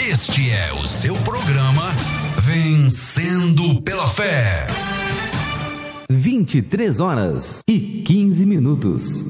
Este é o seu programa Vencendo pela Fé. 23h15.